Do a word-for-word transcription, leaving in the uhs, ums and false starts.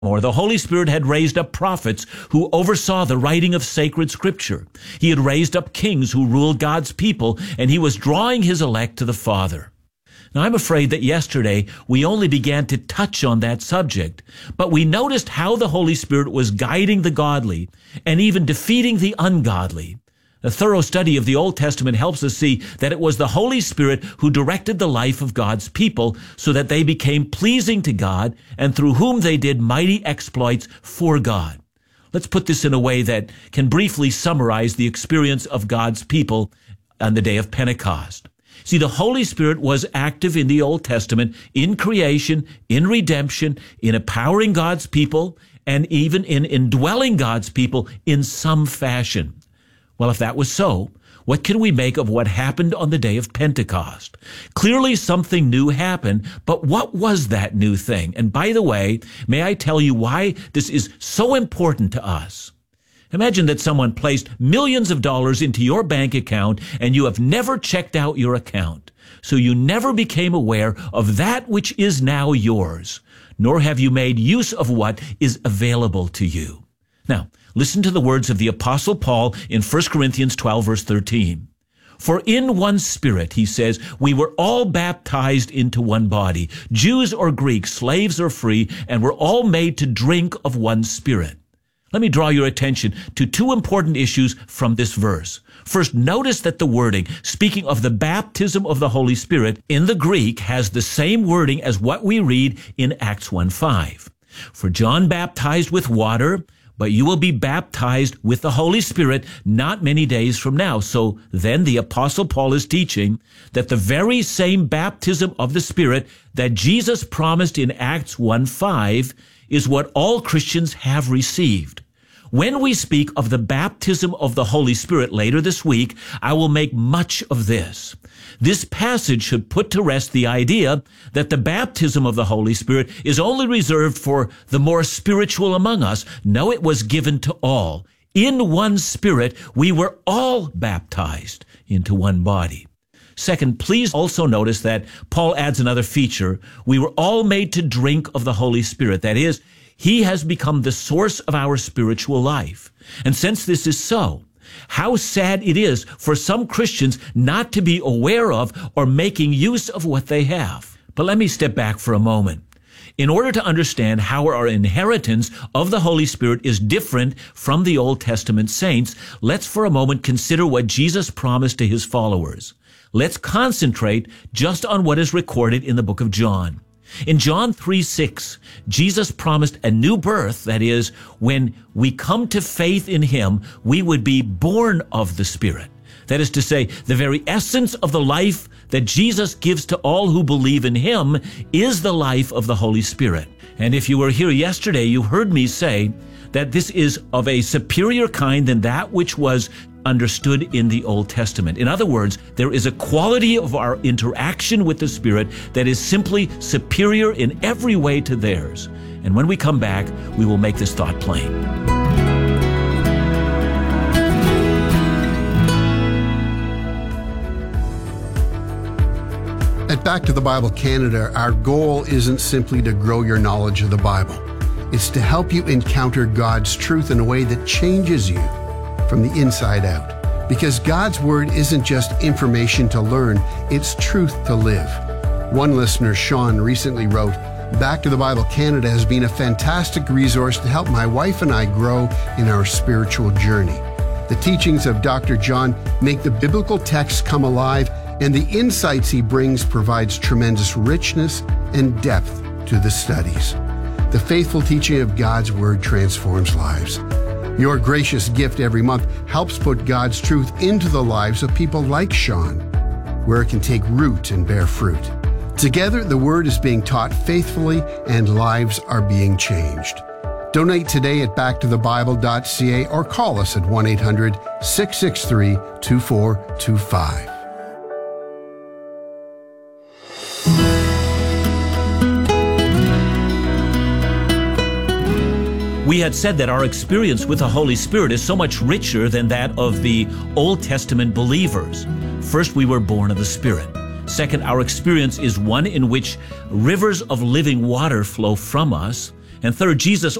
Or the Holy Spirit had raised up prophets who oversaw the writing of sacred scripture. He had raised up kings who ruled God's people, and he was drawing his elect to the Father. Now, I'm afraid that yesterday we only began to touch on that subject, but we noticed how the Holy Spirit was guiding the godly and even defeating the ungodly. A thorough study of the Old Testament helps us see that it was the Holy Spirit who directed the life of God's people so that they became pleasing to God and through whom they did mighty exploits for God. Let's put this in a way that can briefly summarize the experience of God's people on the day of Pentecost. See, the Holy Spirit was active in the Old Testament in creation, in redemption, in empowering God's people, and even in indwelling God's people in some fashion. Well, if that was so, what can we make of what happened on the day of Pentecost? Clearly something new happened, but what was that new thing? And by the way, may I tell you why this is so important to us? Imagine that someone placed millions of dollars into your bank account and you have never checked out your account. So you never became aware of that which is now yours, nor have you made use of what is available to you. Now, listen to the words of the Apostle Paul in First Corinthians twelve, verse thirteen. For in one Spirit, he says, we were all baptized into one body, Jews or Greeks, slaves or free, and were all made to drink of one Spirit. Let me draw your attention to two important issues from this verse. First, notice that the wording, speaking of the baptism of the Holy Spirit, in the Greek has the same wording as what we read in Acts one five. For John baptized with water, but you will be baptized with the Holy Spirit not many days from now. So then the Apostle Paul is teaching that the very same baptism of the Spirit that Jesus promised in Acts one five is what all Christians have received. When we speak of the baptism of the Holy Spirit later this week, I will make much of this. This passage should put to rest the idea that the baptism of the Holy Spirit is only reserved for the more spiritual among us. No, it was given to all. In one Spirit, we were all baptized into one body. Second, please also notice that Paul adds another feature. We were all made to drink of the Holy Spirit. That is, he has become the source of our spiritual life. And since this is so, how sad it is for some Christians not to be aware of or making use of what they have. But let me step back for a moment. In order to understand how our inheritance of the Holy Spirit is different from the Old Testament saints, let's for a moment consider what Jesus promised to his followers. Let's concentrate just on what is recorded in the book of John. In John three six, Jesus promised a new birth, that is, when we come to faith in him, we would be born of the Spirit. That is to say, the very essence of the life that Jesus gives to all who believe in him is the life of the Holy Spirit. And if you were here yesterday, you heard me say that this is of a superior kind than that which was understood in the Old Testament. In other words, there is a quality of our interaction with the Spirit that is simply superior in every way to theirs. And when we come back, we will make this thought plain. At Back to the Bible Canada, our goal isn't simply to grow your knowledge of the Bible. It's to help you encounter God's truth in a way that changes you from the inside out. Because God's Word isn't just information to learn, it's truth to live. One listener, Sean, recently wrote, Back to the Bible Canada has been a fantastic resource to help my wife and I grow in our spiritual journey. The teachings of Doctor John make the biblical text come alive, and the insights he brings provides tremendous richness and depth to the studies. The faithful teaching of God's Word transforms lives. Your gracious gift every month helps put God's truth into the lives of people like Sean, where it can take root and bear fruit. Together, the Word is being taught faithfully and lives are being changed. Donate today at back to the bible dot c a or call us at one eight hundred, six six three, two four two five. We had said that our experience with the Holy Spirit is so much richer than that of the Old Testament believers. First, we were born of the Spirit. Second, our experience is one in which rivers of living water flow from us. And third, Jesus